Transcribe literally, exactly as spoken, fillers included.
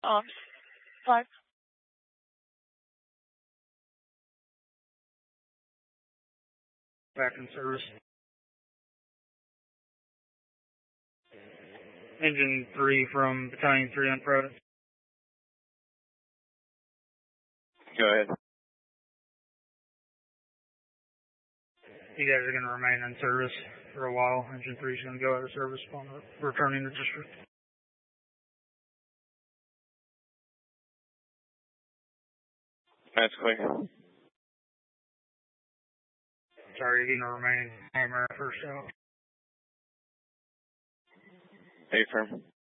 Um, five. Back in service. Engine three from Battalion three on Providence. Go ahead. You guys are going to remain in service for a while. Engine three is going to go out of service upon returning to district. That's clear. Sorry, you're going to remain hammer first out. Affirm.